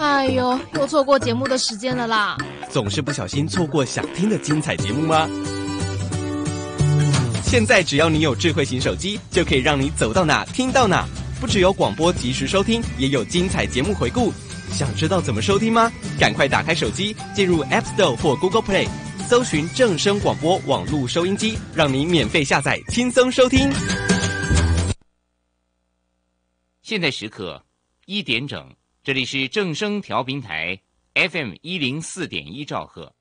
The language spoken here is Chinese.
哎呦，又错过节目的时间了啦！ 总是不小心错过想听的精彩节目吗？现在只要你有智慧型手机，就可以让你走到哪听到哪。不只有广播及时收听，也有精彩节目回顾。想知道怎么收听吗？赶快打开手机，进入 App Store 或 Google Play， 搜寻正声广播网络收音机，让你免费下载，轻松收听。 现在时刻1点整，这里是正声调频台 FM104.1兆赫。